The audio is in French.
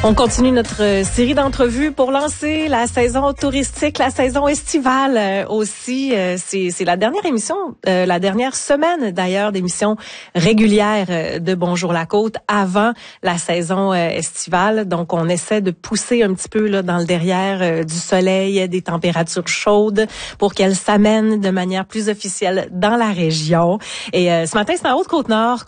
On continue notre série d'entrevues pour lancer la saison touristique, la saison estivale aussi. C'est la dernière émission, la dernière semaine d'ailleurs d'émission régulière de Bonjour la Côte avant la saison estivale. Donc on essaie de pousser un petit peu là dans le derrière du soleil, des températures chaudes pour qu'elles s'amènent de manière plus officielle dans la région. Et ce matin, c'est en Haute-Côte-Nord